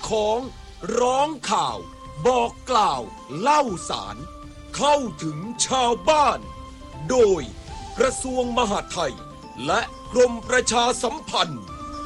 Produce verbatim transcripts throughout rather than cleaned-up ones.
ของร้องข่าวบอกกล่าวเล่าสารเข้าถึงชาวบ้านโดยกระทรวงมหาดไทยและกรมประชาสัมพันธ์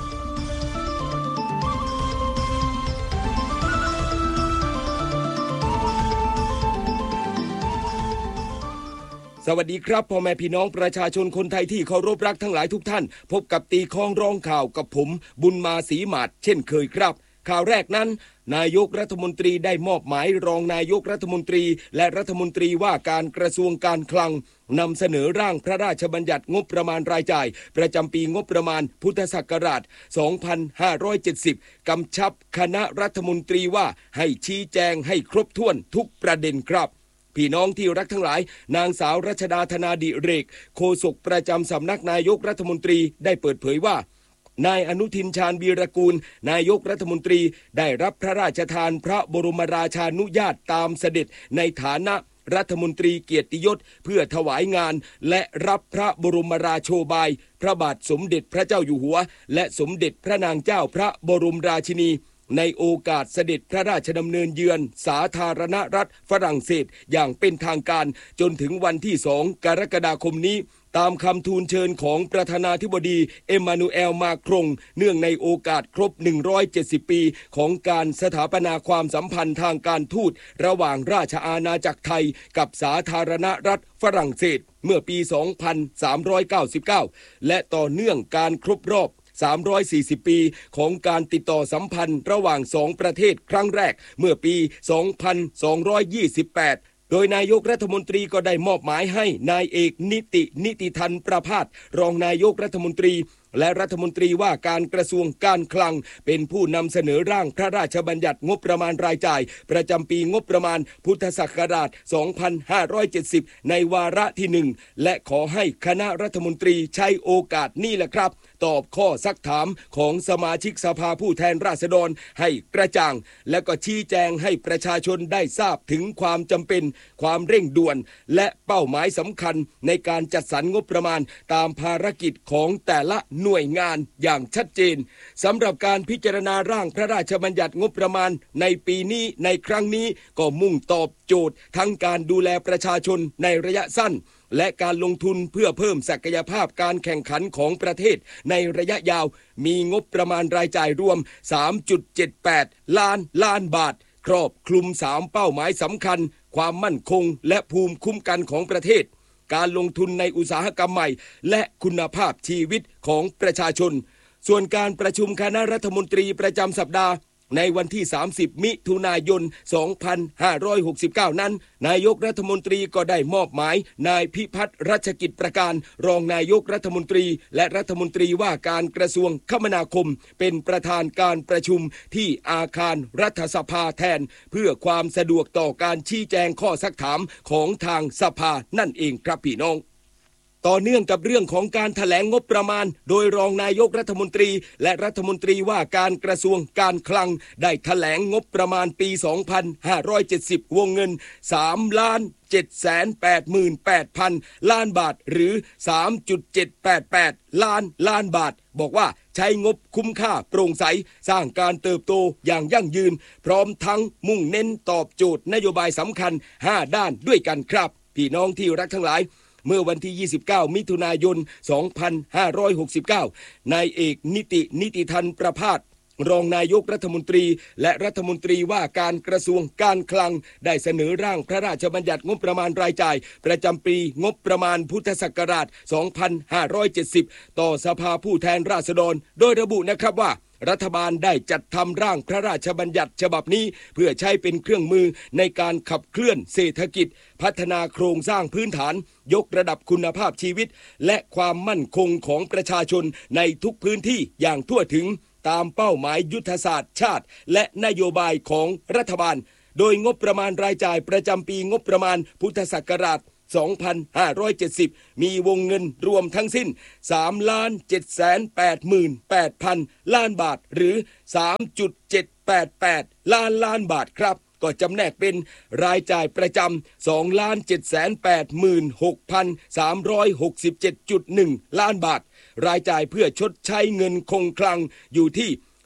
สวัสดีครับพ่อแม่พี่น้องประชาชนคนไทยที่เคารพรักทั้งหลายทุกท่านพบกับตีคองร้องข่าวกับผมบุญมาศรีหมาดเช่นเคยครับข่าวแรกนั้นนายกรัฐมนตรีได้มอบหมายรองนายกรัฐมนตรีและรัฐมนตรีว่าการกระทรวงการคลังนำเสนอร่างพระราชบัญญัติงบประมาณรายจ่ายประจำปีงบประมาณพุทธศักราชสองพันห้าร้อยเจ็ดสิบกำชับคณะรัฐมนตรีว่าให้ชี้แจงให้ครบถ้วนทุกประเด็นครับพี่น้องที่รักทั้งหลายนางสาวรัชดาธนาดิเรกโฆษกประจำสำนักนายกรัฐมนตรีได้เปิดเผยว่านายอนุทินชาญวีรกูลนายกรัฐมนตรีได้รับพระราชทานพระบรมราชานุญาตตามเสด็จในฐานะรัฐมนตรีเกียรติยศเพื่อถวายงานและรับพระบรมราโชบายพระบาทสมเด็จพระเจ้าอยู่หัวและสมเด็จพระนางเจ้าพระบรมราชินีในโอกาสเสด็จพระราชดำเนินเยือนสาธารณรัฐฝรั่งเศสอย่างเป็นทางการจนถึงวันที่สองกรกฎาคมนี้ตามคำทูลเชิญของประธานาธิบดีเอ็มมานูเอลมาครงเนื่องในโอกาสครบหนึ่งร้อยเจ็ดสิบปีของการสถาปนาความสัมพันธ์ทางการทูตระหว่างราชอาณาจักรไทยกับสาธารณรัฐฝรั่งเศสเมื่อปีสองพันสามร้อยเก้าสิบเก้าและต่อเนื่องการครบรอบสามร้อยสี่สิบปีของการติดต่อสัมพันธ์ระหว่างสองประเทศครั้งแรกเมื่อปีสองพันสองร้อยยี่สิบแปดโดยนายกรัฐมนตรีก็ได้มอบหมายให้นายเอกนิตินิติธันประภาสรองนายกรัฐมนตรีและรัฐมนตรีว่าการกระทรวงการคลังเป็นผู้นำเสนอร่างพระราชบัญญัติงบประมาณรายจ่ายประจำปีงบประมาณพุทธศักราชสองพันห้าร้อยเจ็ดสิบในวาระที่หนึ่งและขอให้คณะรัฐมนตรีใช้โอกาสนี้แหละครับตอบข้อซักถามของสมาชิกสภาผู้แทนราษฎรให้กระจ่างและก็ชี้แจงให้ประชาชนได้ทราบถึงความจำเป็นความเร่งด่วนและเป้าหมายสำคัญในการจัดสรรงบประมาณตามภารกิจของแต่ละหน่วยงานอย่างชัดเจนสำหรับการพิจารณาร่างพระราชบัญญัติงบประมาณในปีนี้ในครั้งนี้ก็มุ่งตอบโจทย์ทั้งการดูแลประชาชนในระยะสั้นและการลงทุนเพื่อเพิ่มศักยภาพการแข่งขันของประเทศในระยะยาวมีงบประมาณรายจ่ายรวม สามจุดเจ็ดแปด ล้านล้านบาทครอบคลุมสามเป้าหมายสำคัญความมั่นคงและภูมิคุ้มกันของประเทศการลงทุนในอุตสาหกรรมใหม่และคุณภาพชีวิตของประชาชนส่วนการประชุมคณะรัฐมนตรีประจำสัปดาห์ในวันที่สามสิบมิถุนายนสองพันห้าร้อยหกสิบเก้านั้นนายกรัฐมนตรีก็ได้มอบหมายนายพิพัฒน์รัชกิจประการรองนายกรัฐมนตรีและรัฐมนตรีว่าการกระทรวงคมนาคมเป็นประธานการประชุมที่อาคารรัฐสภาแทนเพื่อความสะดวกต่อการชี้แจงข้อซักถามของทางสภานั่นเองครับพี่น้องต่อเนื่องกับเรื่องของการแถลงงบประมาณโดยรองนายกรัฐมนตรีและรัฐมนตรีว่าการกระทรวงการคลังได้แถลงงบประมาณปีสองพันห้าร้อยเจ็ดสิบวงเงินสามล้านเจ็ดแสนแปดหมื่นแปดพันล้านบาทหรือ สามจุดเจ็ดแปดแปด ล้านล้านบาทบอกว่าใช้งบคุ้มค่าโปร่งใสสร้างการเติบโตอย่างยั่งยืนพร้อมทั้งมุ่งเน้นตอบโจทย์นโยบายสำคัญห้าด้านด้วยกันครับพี่น้องที่รักทั้งหลายเมื่อวันที่ยี่สิบเก้ามิถุนายนสองพันห้าร้อยหกสิบเก้านายเอกนิตินิติธันประภาสรองนายกรัฐมนตรีและรัฐมนตรีว่าการกระทรวงการคลังได้เสนอร่างพระราชบัญญัติงบประมาณรายจ่ายประจำปีงบประมาณพุทธศักราชสองพันห้าร้อยเจ็ดสิบต่อสภาผู้แทนราษฎรโดยระบุนะครับว่ารัฐบาลได้จัดทำร่างพระราชบัญญัติฉบับนี้เพื่อใช้เป็นเครื่องมือในการขับเคลื่อนเศรษฐกิจพัฒนาโครงสร้างพื้นฐานยกระดับคุณภาพชีวิตและความมั่นคงของประชาชนในทุกพื้นที่อย่างทั่วถึงตามเป้าหมายยุทธศาสตร์ชาติและนโยบายของรัฐบาลโดยงบประมาณรายจ่ายประจำปีงบประมาณพุทธศักราชสองพันห้าร้อยเจ็ดสิบมีวงเงินรวมทั้งสิ้น สามล้านเจ็ดแสนแปดหมื่นแปดพันล้านบาทหรือ สามจุดเจ็ดแปดแปด ล้านล้านบาทครับก็จำแนกเป็นรายจ่ายประจำ สองล้านเจ็ดแสนแปดหมื่นหกพันสามร้อยหกสิบเจ็ดจุดหนึ่ง ล้านบาทรายจ่ายเพื่อชดใช้เงินคงคลังอยู่ที่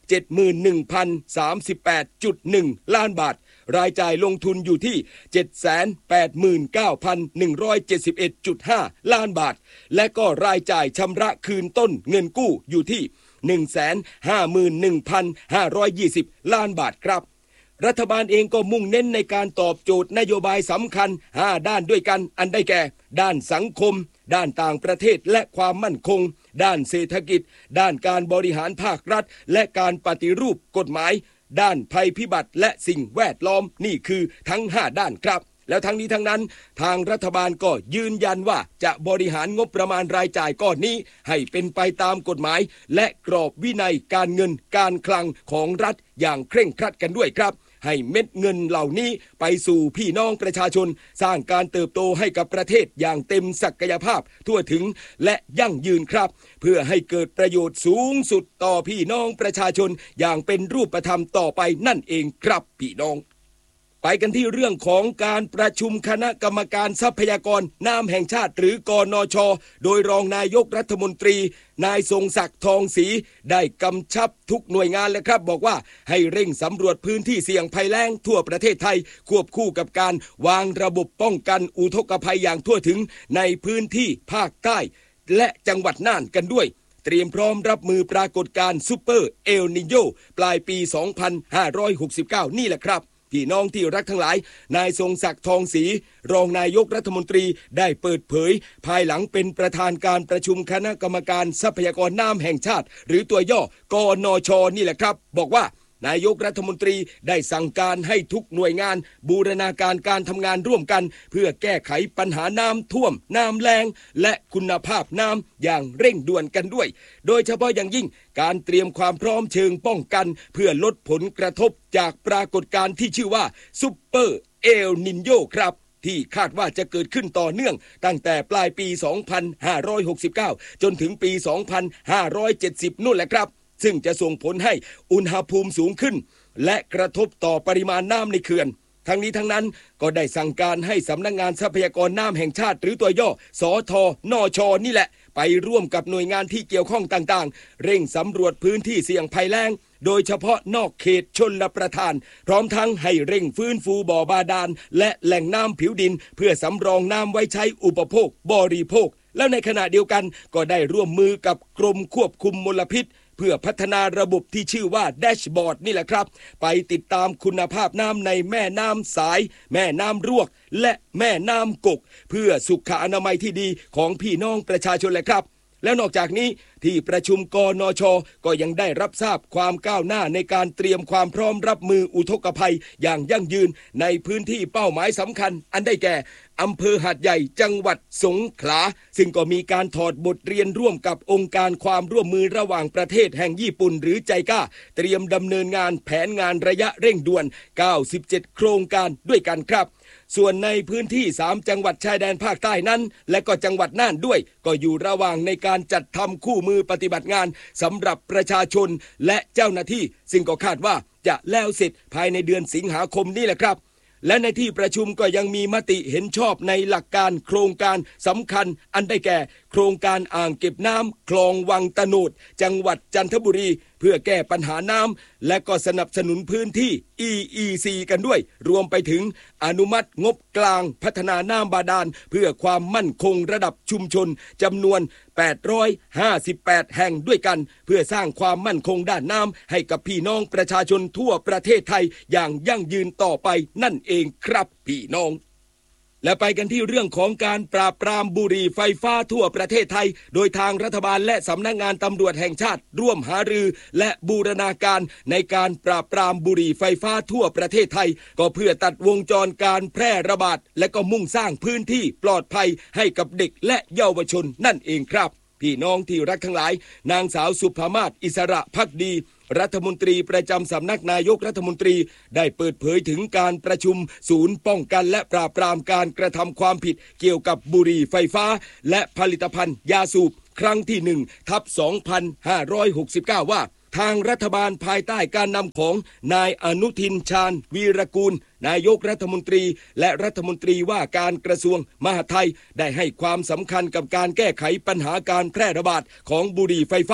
เจ็ดหมื่นหนึ่งพันสามสิบแปดจุดหนึ่ง ล้านบาทรายจ่ายลงทุนอยู่ที่ เจ็ดแสนแปดหมื่นเก้าพันหนึ่งร้อยเจ็ดสิบเอ็ดจุดห้า ล้านบาทและก็รายจ่ายชำระคืนต้นเงินกู้อยู่ที่ หนึ่งแสนห้าหมื่นหนึ่งพันห้าร้อยยี่สิบ ล้านบาทครับรัฐบาลเองก็มุ่งเน้นในการตอบโจทย์นโยบายสำคัญห้าด้านด้วยกันอันได้แก่ด้านสังคมด้านต่างประเทศและความมั่นคงด้านเศรษฐกิจด้านการบริหารภาครัฐและการปฏิรูปกฎหมายด้านภัยพิบัติและสิ่งแวดล้อมนี่คือทั้งห้าด้านครับแล้วทั้งนี้ทั้งนั้นทางรัฐบาลก็ยืนยันว่าจะบริหารงบประมาณรายจ่ายก้อนนี้ให้เป็นไปตามกฎหมายและกรอบวินัยการเงินการคลังของรัฐอย่างเคร่งครัดกันด้วยครับให้เม็ดเงินเหล่านี้ไปสู่พี่น้องประชาชนสร้างการเติบโตให้กับประเทศอย่างเต็มศักยภาพทั่วถึงและยั่งยืนครับเพื่อให้เกิดประโยชน์สูงสุดต่อพี่น้องประชาชนอย่างเป็นรูปธรรมต่อไปนั่นเองครับพี่น้องไปกันที่เรื่องของการประชุมคณะกรรมการทรัพยากรน้ำแห่งชาติหรือกนช.โดยรองนายกรัฐมนตรีนายทรงศักดิ์ทองศรีได้กำชับทุกหน่วยงานเลยครับบอกว่าให้เร่งสำรวจพื้นที่เสี่ยงภัยแล้งทั่วประเทศไทยควบคู่กับการวางระบบป้องกันอุทกภัยอย่างทั่วถึงในพื้นที่ภาคใต้และจังหวัดน่านกันด้วยเตรียมพร้อมรับมือปรากฏการณ์ซุปเปอร์เอลนิโญปลายปีสองพันห้าร้อยหกสิบเก้านี่แหละครับพี่น้องที่รักทั้งหลายนายทรงศักดิ์ทองศรีรองนายกรัฐมนตรีได้เปิดเผยภายหลังเป็นประธานการประชุมคณะกรรมการทรัพยากรน้ำแห่งชาติหรือตัวย่อกนช.นี่แหละครับบอกว่านายกรัฐมนตรีได้สั่งการให้ทุกหน่วยงานบูรณาการการทำงานร่วมกันเพื่อแก้ไขปัญหาน้ำท่วมน้ำแล้งและคุณภาพน้ำอย่างเร่งด่วนกันด้วยโดยเฉพาะอย่างยิ่งการเตรียมความพร้อมเชิงป้องกันเพื่อลดผลกระทบจากปรากฏการณ์ที่ชื่อว่าซุปเปอร์เอลนิโญครับที่คาดว่าจะเกิดขึ้นต่อเนื่องตั้งแต่ปลายปีสองพันห้าร้อยหกสิบเก้าจนถึงปีสองพันห้าร้อยเจ็ดสิบนู่นแหละครับซึ่งจะส่งผลให้อุณหภูมิสูงขึ้นและกระทบต่อปริมาณน้ำในเขื่อนทั้งนี้ทั้งนั้นก็ได้สั่งการให้สำนักงานทรัพยากรน้ำแห่งชาติหรือตัวย่อสทนช.นี่แหละไปร่วมกับหน่วยงานที่เกี่ยวข้องต่างๆเร่งสำรวจพื้นที่เสี่ยงภัยแล้งโดยเฉพาะนอกเขตชลประทานพร้อมทั้งให้เร่งฟื้นฟูบ่อบาดาลและแหล่งน้ำผิวดินเพื่อสำรองน้ำไว้ใช้อุปโภคบริโภคแล้วในขณะเดียวกันก็ได้ร่วมมือกับกรมควบคุมมลพิษเพื่อพัฒนาระบบที่ชื่อว่าแดชบอร์ดนี่แหละครับไปติดตามคุณภาพน้ำในแม่น้ำสายแม่น้ำรวกและแม่น้ำกกเพื่อสุขอนามัยที่ดีของพี่น้องประชาชนเลยครับแล้วนอกจากนี้ที่ประชุมกนช.ก็ยังได้รับทราบความก้าวหน้าในการเตรียมความพร้อมรับมืออุทกภัยอย่างยั่งยืนในพื้นที่เป้าหมายสำคัญอันได้แก่อำเภอหาดใหญ่จังหวัดสงขลาซึ่งก็มีการถอดบทเรียนร่วมกับองค์การความร่วมมือระหว่างประเทศแห่งญี่ปุ่นหรือไจก้าเตรียมดำเนินงานแผนงานระยะเร่งด่วนเก้าสิบเจ็ดโครงการด้วยกันครับส่วนในพื้นที่สามจังหวัดชายแดนภาคใต้นั้นและก็จังหวัดน่านด้วยก็อยู่ระหว่างในการจัดทำคู่มือปฏิบัติงานสำหรับประชาชนและเจ้าหน้าที่ซึ่งก็คาดว่าจะแล้วเสร็จภายในเดือนสิงหาคมนี้แหละครับและในที่ประชุมก็ยังมีมติเห็นชอบในหลักการโครงการสำคัญอันได้แก่โครงการอ่างเก็บน้ำคลองวังตะโนดจังหวัดจันทบุรีเพื่อแก้ปัญหาน้ำและก็สนับสนุนพื้นที่ อี อี ซี กันด้วยรวมไปถึงอนุมัติงบกลางพัฒนาน้ำบาดาลเพื่อความมั่นคงระดับชุมชนจำนวนแปดร้อยห้าสิบแปดแห่งด้วยกันเพื่อสร้างความมั่นคงด้านน้ำให้กับพี่น้องประชาชนทั่วประเทศไทยอย่างยั่งยืนต่อไปนั่นเองครับพี่น้องและไปกันที่เรื่องของการปราบปรามบุหรี่ไฟฟ้าทั่วประเทศไทยโดยทางรัฐบาลและสำนักงานตำรวจแห่งชาติร่วมหารือและบูรณาการในการปราบปรามบุหรี่ไฟฟ้าทั่วประเทศไทยก็เพื่อตัดวงจรการแพร่ระบาดและก็มุ่งสร้างพื้นที่ปลอดภัยให้กับเด็กและเยาวชนนั่นเองครับพี่น้องที่รักทั้งหลายนางสาวสุภามาศอิสระภักดีรัฐมนตรีประจำสำนักนายกรัฐมนตรีได้เปิดเผยถึงการประชุมศูนย์ป้องกันและปราบปรามการกระทำความผิดเกี่ยวกับบุหรี่ไฟฟ้าและผลิตภัณฑ์ยาสูบครั้งที่หนึ่งทับสองพันห้าร้อยหกสิบเก้าว่าทางรัฐบาลภายใต้การนำของนายอนุทินชาญวีรกูลนายกรัฐมนตรีและรัฐมนตรีว่าการกระทรวงมหาดไทยได้ให้ความสำคัญกับการแก้ไขปัญหาการแพร่ระบาดของบุหรี่ไฟฟ้า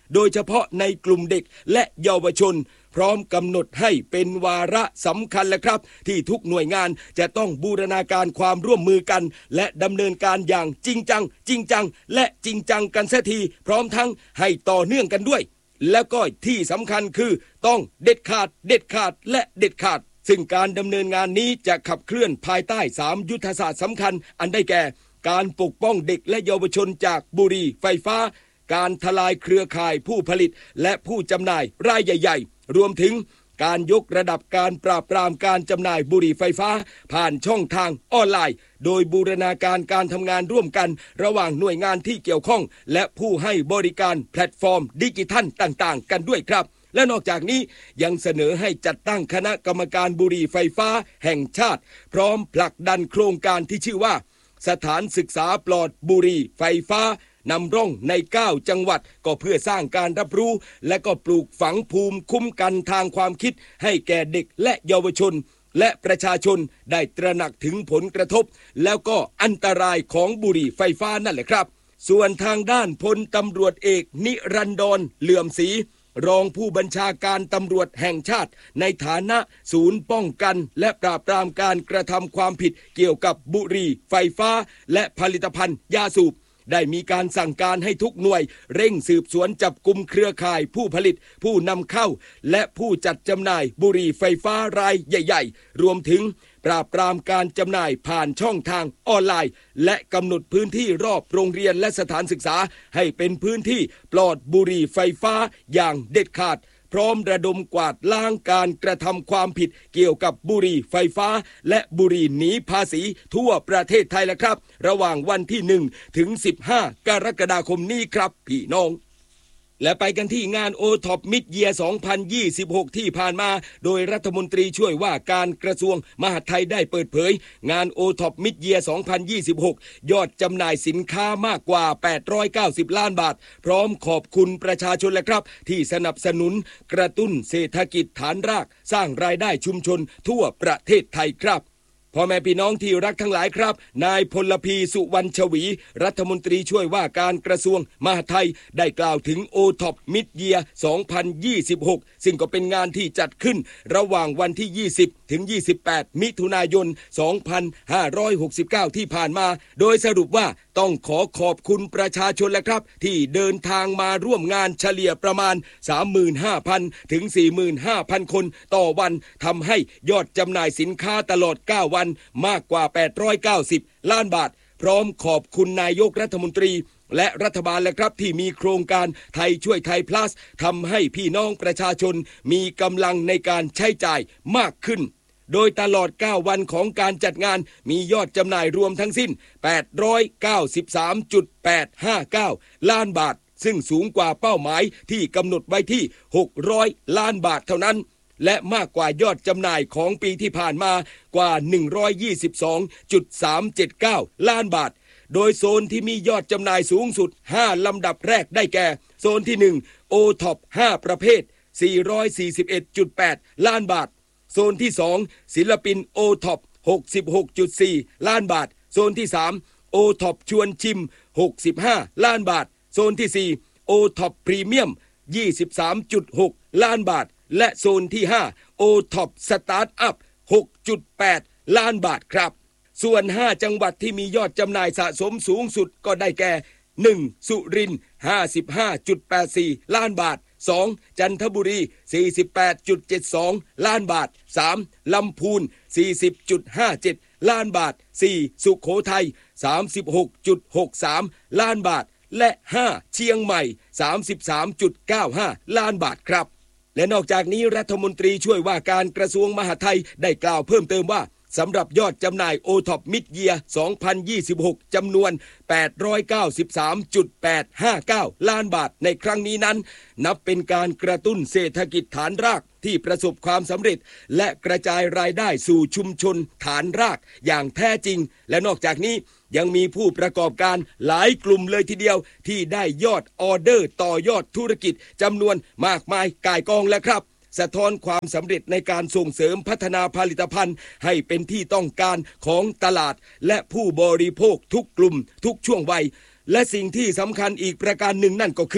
โดยเฉพาะในกลุ่มเด็กและเยาวชนพร้อมกำหนดให้เป็นวาระสำคัญและครับที่ทุกหน่วยงานจะต้องบูรณาการความร่วมมือกันและดำเนินการอย่างจริงจังจริงจังและจริงจังกันเสียทีพร้อมทั้งให้ต่อเนื่องกันด้วยแล้วก็ที่สำคัญคือต้องเด็ดขาดเด็ดขาดและเด็ดขาดซึ่งการดำเนินงานนี้จะขับเคลื่อนภายใต้สามยุทธศาสตร์สำคัญอันได้แก่การปกป้องเด็กและเยาวชนจากบุหรี่ไฟฟ้าการทลายเครือข่ายผู้ผลิตและผู้จำหน่ายรายใหญ่ๆรวมถึงการยกระดับการปราบปรามการจำหน่ายบุหรี่ไฟฟ้าผ่านช่องทางออนไลน์โดยบูรณาการการทำงานร่วมกันระหว่างหน่วยงานที่เกี่ยวข้องและผู้ให้บริการแพลตฟอร์มดิจิทัลต่างๆกันด้วยครับและนอกจากนี้ยังเสนอให้จัดตั้งคณะกรรมการบุหรี่ไฟฟ้าแห่งชาติพร้อมผลักดันโครงการที่ชื่อว่าสถานศึกษาปลอดบุหรี่ไฟฟ้านำร่องในเก้าจังหวัดก็เพื่อสร้างการรับรู้และก็ปลูกฝังภูมิคุ้มกันทางความคิดให้แก่เด็กและเยาวชนและประชาชนได้ตระหนักถึงผลกระทบแล้วก็อันตรายของบุหรี่ไฟฟ้านั่นแหละครับส่วนทางด้านพลตำรวจเอกนิรันดรเหลื่อมศรีรองผู้บัญชาการตำรวจแห่งชาติในฐานะศูนย์ป้องกันและปราบปรามการกระทำความผิดเกี่ยวกับบุหรี่ไฟฟ้าและผลิตภัณฑ์ยาสูบได้มีการสั่งการให้ทุกหน่วยเร่งสืบสวนจับกุมเครือข่ายผู้ผลิตผู้นำเข้าและผู้จัดจำหน่ายบุหรี่ไฟฟ้ารายใหญ่ๆรวมถึงปราบปรามการจำหน่ายผ่านช่องทางออนไลน์และกำหนดพื้นที่รอบโรงเรียนและสถานศึกษาให้เป็นพื้นที่ปลอดบุหรี่ไฟฟ้าอย่างเด็ดขาดพร้อมระดมกวาดล้างการกระทำความผิดเกี่ยวกับบุหรี่ไฟฟ้าและบุหรี่หนีภาษีทั่วประเทศไทยแล้วครับระหว่างวันที่หนึ่งถึงสิบห้ากรกฎาคมนี้ครับพี่น้องและไปกันที่งาน โอ ท็อป Mid-Year สองพันยี่สิบหกที่ผ่านมาโดยรัฐมนตรีช่วยว่าการกระทรวงมหาดไทยได้เปิดเผยงาน โอ ท็อป Mid-Year สองพันยี่สิบหกยอดจำหน่ายสินค้ามากกว่าแปดร้อยเก้าสิบล้านบาทพร้อมขอบคุณประชาชนและครับที่สนับสนุนกระตุ้นเศรษฐกิจฐานรากสร้างรายได้ชุมชนทั่วประเทศไทยครับพ่อแม่พี่น้องที่รักทั้งหลายครับนายพลพีสุวรรณชวีรัฐมนตรีช่วยว่าการกระทรวงมหาดไทยได้กล่าวถึง โอ ท็อป Mid-Year สองพันยี่สิบหกซึ่งก็เป็นงานที่จัดขึ้นระหว่างวันที่ยี่สิบถึงยี่สิบแปดมิถุนายนสองพันห้าร้อยหกสิบเก้าที่ผ่านมาโดยสรุปว่าต้องขอขอบคุณประชาชนและครับที่เดินทางมาร่วมงานเฉลี่ยประมาณ สามหมื่นห้าพัน ถึง สี่หมื่นห้าพัน คนต่อวันทำให้ยอดจำหน่ายสินค้าตลอดเก้าวันมากกว่าแปดร้อยเก้าสิบล้านบาทพร้อมขอบคุณนายกรัฐมนตรีและรัฐบาลและครับที่มีโครงการไทยช่วยไทย plus ทำให้พี่น้องประชาชนมีกำลังในการใช้จ่ายมากขึ้นโดยตลอดเก้าวันของการจัดงานมียอดจำหน่ายรวมทั้งสิ้น แปดร้อยเก้าสิบสามจุดแปดห้าเก้า ล้านบาทซึ่งสูงกว่าเป้าหมายที่กำหนดไว้ที่หกร้อยล้านบาทเท่านั้นและมากกว่ายอดจำหน่ายของปีที่ผ่านมากว่า หนึ่งร้อยยี่สิบสองจุดสามเจ็ดเก้า ล้านบาทโดยโซนที่มียอดจำหน่ายสูงสุดห้าลำดับแรกได้แก่โซนที่หนึ่ง โอ ท็อป ห้าประเภท สี่ร้อยสี่สิบเอ็ดจุดแปด ล้านบาทโซนที่สองศิลปิน โอ ท็อป หกสิบหกจุดสี่ ล้านบาทโซนที่สาม โอ ท็อป ชวนชิม หกสิบห้า ล้านบาทโซนที่สี่ โอ ท็อป พรีเมียม ยี่สิบสามจุดหก ล้านบาทและโซนที่ห้า โอ ท็อป สตาร์ทอัพ หกจุดแปด ล้านบาทครับส่วนห้าจังหวัดที่มียอดจำหน่ายสะสมสูงสุดก็ได้แก่หนึ่งสุรินทร์ ห้าสิบห้าจุดแปดสี่ ล้านบาทสองจันทบุรี สี่สิบแปดจุดเจ็ดสอง ล้านบาทสามลำพูน สี่สิบจุดห้าเจ็ด ล้านบาทสี่สุโขทัย สามสิบหกจุดหกสาม ล้านบาทและห้าเชียงใหม่ สามสิบสามจุดเก้าห้า ล้านบาทครับและนอกจากนี้รัฐมนตรีช่วยว่าการกระทรวงมหาดไทยได้กล่าวเพิ่มเติมว่าสำหรับยอดจำหน่าย โอ ท็อป Mid-Year สองพันยี่สิบหกจำนวน แปดร้อยเก้าสิบสามจุดแปดห้าเก้า ล้านบาทในครั้งนี้นั้นนับเป็นการกระตุ้นเศรษฐกิจฐานรากที่ประสบความสำเร็จและกระจายรายได้สู่ชุมชนฐานรากอย่างแท้จริงและนอกจากนี้ยังมีผู้ประกอบการหลายกลุ่มเลยทีเดียวที่ได้ยอดออเดอร์ต่อยอดธุรกิจจำนวนมากมายก่ายกองแล้วครับสะท้อนความสำเร็จในการส่งเสริมพัฒนาผลิตภัณฑ์ให้เป็นที่ต้องการของตลาดและผู้บริโภคทุกกลุ่มทุกช่วงวัยและสิ่งที่สำคัญอีกประการหนึ่งนั่นก็คือ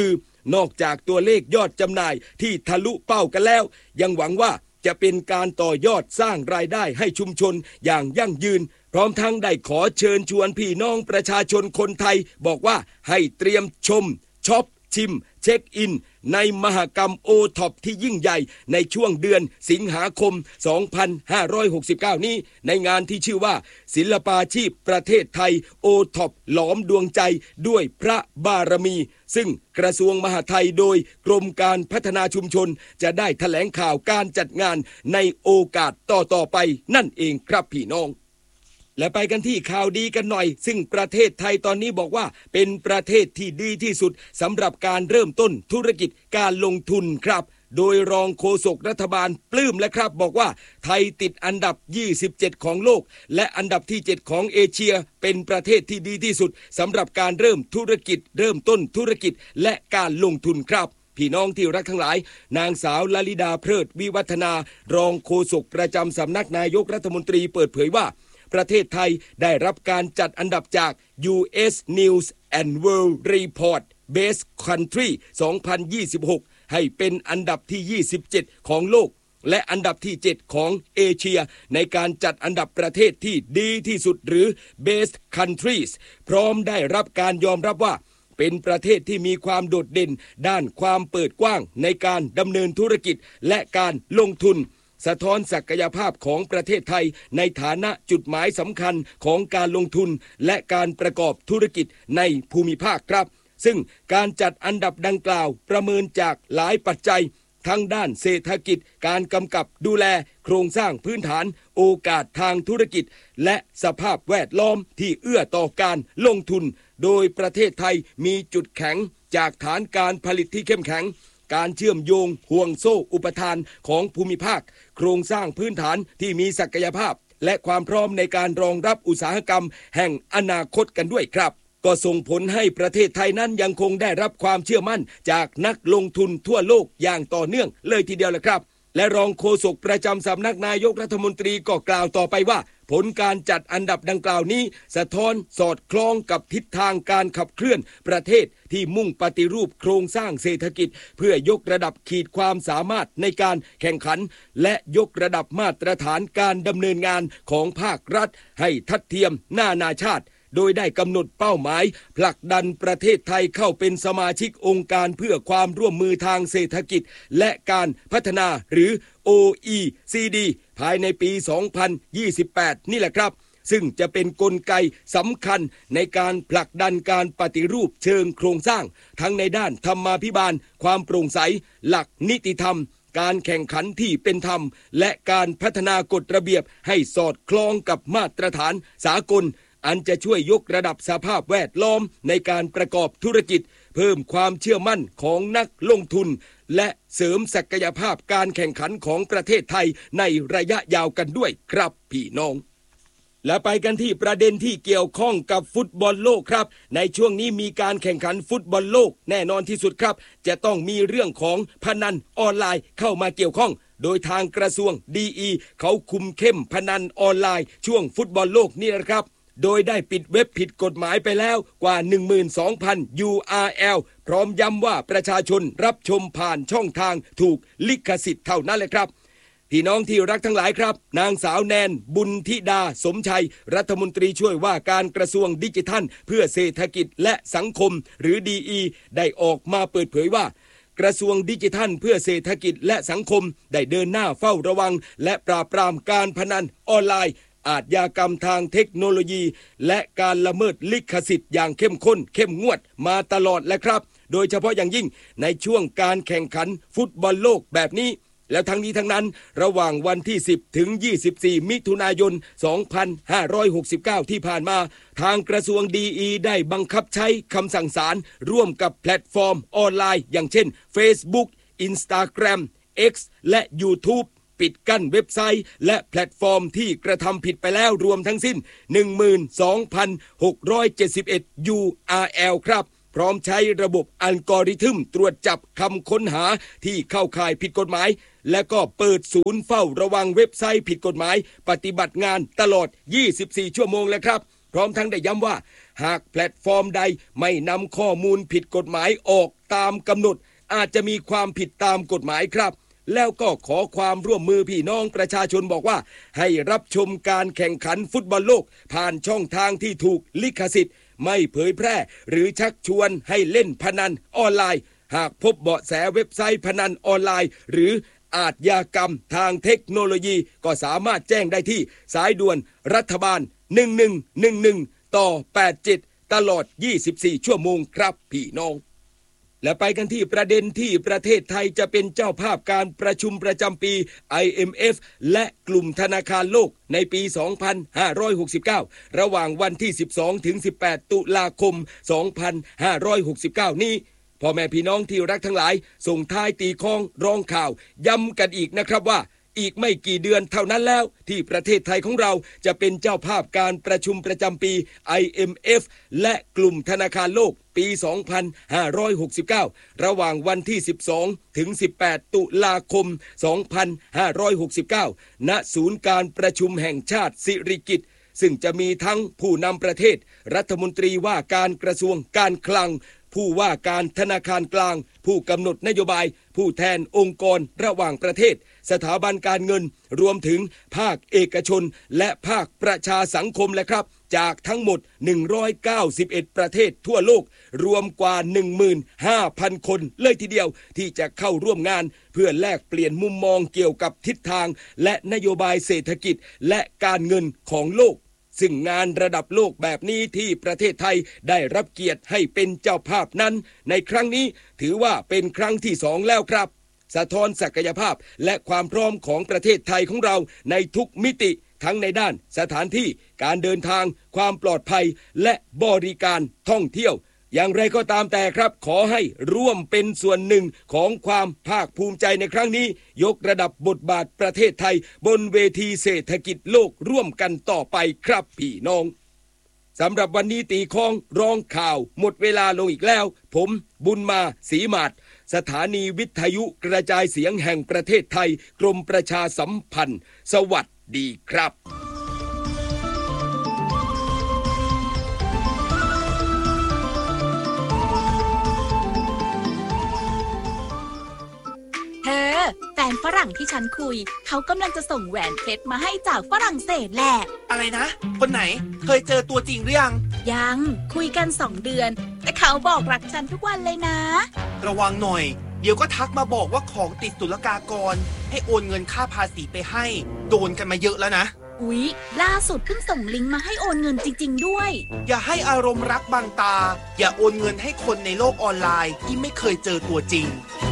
นอกจากตัวเลขยอดจำหน่ายที่ทะลุเป้ากันแล้วยังหวังว่าจะเป็นการต่อยอดสร้างรายได้ให้ชุมชนอย่างยั่งยืนพร้อมทั้งได้ขอเชิญชวนพี่น้องประชาชนคนไทยบอกว่าให้เตรียมชมช็อปชิมเช็คอินในมหกรรมโอท็อปที่ยิ่งใหญ่ในช่วงเดือนสิงหาคมสองพันห้าร้อยหกสิบเก้านี้ในงานที่ชื่อว่าศิลปาชีพประเทศไทยโอท็อปหลอมดวงใจด้วยพระบารมีซึ่งกระทรวงมหาดไทยโดยกรมการพัฒนาชุมชนจะได้แถลงข่าวการจัดงานในโอกาสต่อๆไปนั่นเองครับพี่น้องและไปกันที่ข่าวดีกันหน่อยซึ่งประเทศไทยตอนนี้บอกว่าเป็นประเทศที่ดีที่สุดสำหรับการเริ่มต้นธุรกิจการลงทุนครับโดยรองโฆษกรัฐบาลปลื้มและครับบอกว่าไทยติดอันดับยี่สิบเจ็ดของโลกและอันดับที่เจ็ดของเอเชียเป็นประเทศที่ดีที่สุดสำหรับการเริ่มธุรกิจเริ่มต้นธุรกิจและการลงทุนครับพี่น้องที่รักทั้งหลายนางสาวลลิดาเพลิดวิวัฒนารองโฆษกประจำสำนักนายกรัฐมนตรีเปิดเผยว่าประเทศไทยได้รับการจัดอันดับจาก ยู เอส News and World Report Best Country สองพันยี่สิบหกให้เป็นอันดับที่ยี่สิบเจ็ดของโลกและอันดับที่เจ็ดของเอเชียในการจัดอันดับประเทศที่ดีที่สุดหรือ Best Countries พร้อมได้รับการยอมรับว่าเป็นประเทศที่มีความโดดเด่นด้านความเปิดกว้างในการดำเนินธุรกิจและการลงทุนสะท้อนศักยภาพของประเทศไทยในฐานะจุดหมายสำคัญของการลงทุนและการประกอบธุรกิจในภูมิภาคครับซึ่งการจัดอันดับดังกล่าวประเมินจากหลายปัจจัยทั้งด้านเศรษฐกิจการกำกับดูแลโครงสร้างพื้นฐานโอกาสทางธุรกิจและสภาพแวดล้อมที่เอื้อต่อการลงทุนโดยประเทศไทยมีจุดแข็งจากฐานการผลิตที่เข้มแข็งการเชื่อมโยงห่วงโซ่อุปทานของภูมิภาคโครงสร้างพื้นฐานที่มีศักยภาพและความพร้อมในการรองรับอุตสาหกรรมแห่งอนาคตกันด้วยครับก็ส่งผลให้ประเทศไทยนั้นยังคงได้รับความเชื่อมั่นจากนักลงทุนทั่วโลกอย่างต่อเนื่องเลยทีเดียวแหละครับและรองโฆษกประจำสำนักนายกรัฐมนตรีก็กล่าวต่อไปว่าผลการจัดอันดับดังกล่าวนี้สะท้อนสอดคล้องกับทิศทางการขับเคลื่อนประเทศที่มุ่งปฏิรูปโครงสร้างเศรษฐกิจเพื่อยกระดับขีดความสามารถในการแข่งขันและยกระดับมาตรฐานการดำเนินงานของภาครัฐให้ทัดเทียมนานาชาติโดยได้กำหนดเป้าหมายผลักดันประเทศไทยเข้าเป็นสมาชิกองค์การเพื่อความร่วมมือทางเศรษฐกิจและการพัฒนาหรือ โอ อี ซี ดี ภายในปี สองพันยี่สิบแปด นี่แหละครับซึ่งจะเป็นกลไกสำคัญในการผลักดันการปฏิรูปเชิงโครงสร้างทั้งในด้านธรรมาภิบาลความโปร่งใสหลักนิติธรรมการแข่งขันที่เป็นธรรมและการพัฒนากฎระเบียบให้สอดคล้องกับมาตรฐานสากลอันจะช่วยยกระดับสภาพแวดล้อมในการประกอบธุรกิจเพิ่มความเชื่อมั่นของนักลงทุนและเสริมศักยภาพการแข่งขันของประเทศไทยในระยะยาวกันด้วยครับพี่น้องและไปกันที่ประเด็นที่เกี่ยวข้องกับฟุตบอลโลกครับในช่วงนี้มีการแข่งขันฟุตบอลโลกแน่นอนที่สุดครับจะต้องมีเรื่องของพนันออนไลน์เข้ามาเกี่ยวข้องโดยทางกระทรวง ดี อี เขาคุมเข้มพนันออนไลน์ช่วงฟุตบอลโลกนี่นะครับโดยได้ปิดเว็บผิดกฎหมายไปแล้วกว่า หนึ่งหมื่นสองพัน ยู อาร์ แอล พร้อมย้ำว่าประชาชนรับชมผ่านช่องทางถูกลิขสิทธิ์เท่านั้นเลยครับพี่น้องที่รักทั้งหลายครับนางสาวแนนบุญธิดาสมชัยรัฐมนตรีช่วยว่าการกระทรวงดิจิทัลเพื่อเศรษฐกิจและสังคมหรือ ดี อี ได้ออกมาเปิดเผยว่ากระทรวงดิจิทัลเพื่อเศรษฐกิจและสังคมได้เดินหน้าเฝ้าระวังและปราบปรามการพนันออนไลน์อาชญากรรมทางเทคโนโลยีและการละเมิดลิขสิทธิ์อย่างเข้มข้นเข้มงวดมาตลอดและครับโดยเฉพาะอย่างยิ่งในช่วงการแข่งขันฟุตบอลโลกแบบนี้แล้วทั้งนี้ทั้งนั้นระหว่างวันที่สิบถึงยี่สิบสี่มิถุนายนสองพันห้าร้อยหกสิบเก้าที่ผ่านมาทางกระทรวง ดี อี ได้บังคับใช้คำสั่งศาลร่วมกับแพลตฟอร์มออนไลน์อย่างเช่น Facebook Instagram X และ YouTubeปิดกั้นเว็บไซต์และแพลตฟอร์มที่กระทำผิดไปแล้วรวมทั้งสิ้น หนึ่งหมื่นสองพันหกร้อยเจ็ดสิบเอ็ด ยู อาร์ แอล ครับพร้อมใช้ระบบอัลกอริทึมตรวจจับคำค้นหาที่เข้าข่ายผิดกฎหมายและก็เปิดศูนย์เฝ้าระวังเว็บไซต์ผิดกฎหมายปฏิบัติงานตลอดยี่สิบสี่ชั่วโมงแล้วครับพร้อมทั้งได้ย้ำว่าหากแพลตฟอร์มใดไม่นำข้อมูลผิดกฎหมายออกตามกำหนดอาจจะมีความผิดตามกฎหมายครับแล้วก็ขอความร่วมมือพี่น้องประชาชนบอกว่าให้รับชมการแข่งขันฟุตบอลโลกผ่านช่องทางที่ถูกลิขสิทธิ์ไม่เผยแพร่หรือชักชวนให้เล่นพนันออนไลน์หากพบเบาะแสเว็บไซต์พนันออนไลน์หรืออาชญากรรมทางเทคโนโลยีก็สามารถแจ้งได้ที่สายด่วนรัฐบาลหนึ่งหนึ่งหนึ่งหนึ่งต่อแปดเจ็ดตลอดยี่สิบสี่ชั่วโมงครับพี่น้องและไปกันที่ประเด็นที่ประเทศไทยจะเป็นเจ้าภาพการประชุมประจำปี ไอ เอ็ม เอฟ และกลุ่มธนาคารโลกในปี สองพันห้าร้อยหกสิบเก้า ระหว่างวันที่ สิบสองถึงสิบแปด ตุลาคม สองพันห้าร้อยหกสิบเก้า นี้พ่อแม่พี่น้องที่รักทั้งหลายส่งท้ายตีคล้องร้องข่าวย้ำกันอีกนะครับว่าอีกไม่กี่เดือนเท่านั้นแล้วที่ประเทศไทยของเราจะเป็นเจ้าภาพการประชุมประจำปี ไอ เอ็ม เอฟ และกลุ่มธนาคารโลกปี สองพันห้าร้อยหกสิบเก้า ระหว่างวันที่ สิบสองถึงสิบแปด ตุลาคม สองพันห้าร้อยหกสิบเก้า ณ ศูนย์การประชุมแห่งชาติสิริกิติ์ซึ่งจะมีทั้งผู้นำประเทศรัฐมนตรีว่าการกระทรวงการคลังผู้ว่าการธนาคารกลางผู้กำหนดนโยบายผู้แทนองค์กรระหว่างประเทศสถาบันการเงินรวมถึงภาคเอกชนและภาคประชาสังคมและครับจากทั้งหมดหนึ่งร้อยเก้าสิบเอ็ดประเทศทั่วโลกรวมกว่า หนึ่งหมื่นห้าพัน คนเลยทีเดียวที่จะเข้าร่วมงานเพื่อแลกเปลี่ยนมุมมองเกี่ยวกับทิศทางและนโยบายเศรษฐกิจและการเงินของโลกซึ่งงานระดับโลกแบบนี้ที่ประเทศไทยได้รับเกียรติให้เป็นเจ้าภาพนั้นในครั้งนี้ถือว่าเป็นครั้งที่สองแล้วครับสะท้อนศักยภาพและความพร้อมของประเทศไทยของเราในทุกมิติทั้งในด้านสถานที่การเดินทางความปลอดภัยและบริการท่องเที่ยวอย่างไรก็ตามแต่ครับขอให้ร่วมเป็นส่วนหนึ่งของความภาคภูมิใจในครั้งนี้ยกระดับบทบาทประเทศไทยบนเวทีเศรษฐกิจโลกร่วมกันต่อไปครับพี่น้องสำหรับวันนี้ตีคล้องร้องข่าวหมดเวลาลงอีกแล้วผมบุญมาศรีมาศสถานีวิทยุกระจายเสียงแห่งประเทศไทยกรมประชาสัมพันธ์สวัสดีครับเธอแฟนฝรั่งที่ฉันคุยเขากำลังจะส่งแหวนเพชรมาให้จากฝรั่งเศสแหละอะไรนะคนไหนเคยเจอตัวจริงหรือยังยังคุยกันสองเดือนแต่เขาบอกรักฉันทุกวันเลยนะระวังหน่อยเดี๋ยวก็ทักมาบอกว่าของติดศุลกากรให้โอนเงินค่าภาษีไปให้โดนกันมาเยอะแล้วนะอุ๊ยล่าสุดเพิ่งส่งลิงก์มาให้โอนเงินจริงๆด้วยอย่าให้อารมณ์รักบังตาอย่าโอนเงินให้คนในโลกออนไลน์ที่ไม่เคยเจอตัวจริง